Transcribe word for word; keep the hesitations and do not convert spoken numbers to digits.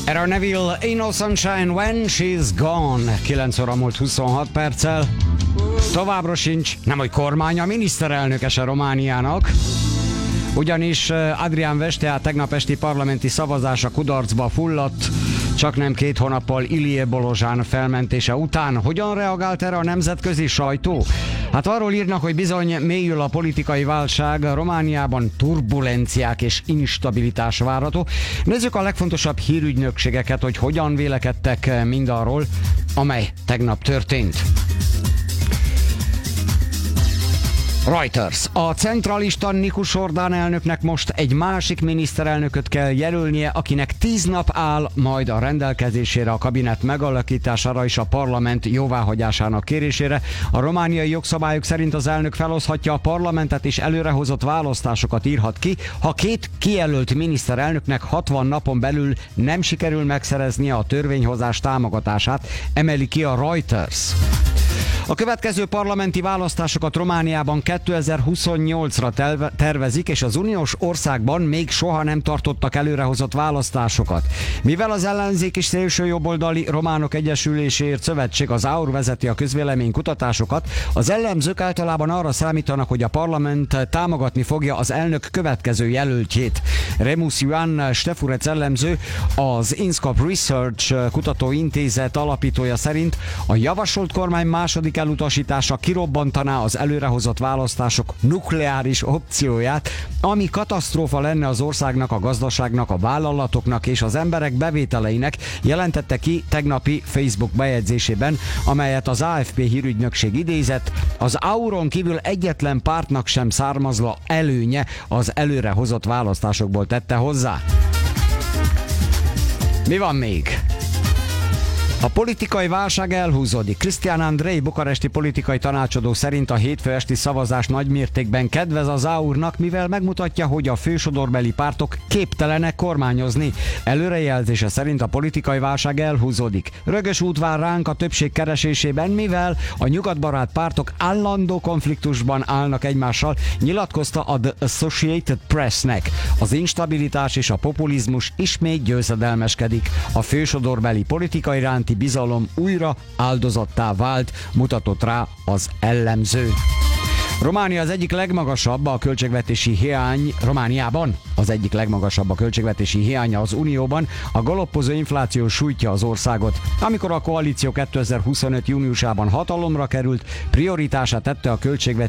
Era Neville, Ain't No Sunshine When She's Gone. kilenc óra múlt huszonhat perccel. Továbbra sincs, nem hogy kormánya, miniszterelnöke se Romániának. Ugyanis Adrian Vestea tegnap esti parlamenti szavazása kudarcba fulladt, csak nem két hónappal Ilie Bolozsán felmentése után. Hogyan reagált erre a nemzetközi sajtó? Hát arról írnak, hogy bizony mélyül a politikai válság, Romániában turbulenciák és instabilitás várható. Nézzük a legfontosabb hírügynökségeket, hogy hogyan vélekedtek mindarról, amely tegnap történt. Reuters. A centralista Nikus Ordán elnöknek most egy másik miniszterelnököt kell jelölnie, akinek tíz nap áll majd a rendelkezésére a kabinet megalakítására és a parlament jóváhagyásának kérésére. A romániai jogszabályok szerint az elnök feloszthatja a parlamentet és előrehozott választásokat írhat ki, ha két kijelölt miniszterelnöknek hatvan napon belül nem sikerül megszereznie a törvényhozás támogatását, emeli ki a Reuters. A következő parlamenti választásokat Romániában kétezer-huszonnyolcra tervezik, és az uniós országban még soha nem tartottak előrehozott választásokat. Mivel az ellenzék és szélsőjobboldali Románok Egyesüléséért Szövetség, az á u er vezeti a közvéleménykutatásokat, az ellenzők általában arra számítanak, hogy a parlament támogatni fogja az elnök következő jelöltjét. Remus Ioan Stefurec elemző, az INSCOP Research kutatóintézet alapítója szerint a javasolt kormány második elutasítása kirobbantaná az előrehozott választások nukleáris opcióját, ami katasztrófa lenne az országnak, a gazdaságnak, a vállalatoknak és az emberek bevételeinek, jelentette ki tegnapi Facebook bejegyzésében, amelyet az á ef pé hírügynökség idézett. Az á u er-on kívül egyetlen pártnak sem származva előnye az előrehozott választásokból, tette hozzá. Mi van még? A politikai válság elhúzódik. Cristian Andrei, bukaresti politikai tanácsadó szerint a hétfő esti szavazás nagymértékben kedvez az á u er-nak, mivel megmutatja, hogy a fősodorbeli pártok képtelenek kormányozni. Előrejelzése szerint a politikai válság elhúzódik. Rögös út vár ránk a többség keresésében, mivel a nyugatbarát pártok állandó konfliktusban állnak egymással, nyilatkozta a The Associated Pressnek. Az instabilitás és a populizmus ismét győzedelmeskedik. A fősodorbeli politika iránti bizalom újra áldozattá vált, mutatott rá az elemző. Románia az egyik legmagasabb a költségvetési hiány, Romániában az egyik legmagasabb a költségvetési hiánya az Unióban, a galoppozó infláció sújtja az országot. Amikor a koalíció kétezer-huszonöt júniusában hatalomra került, prioritását tette a költségvetés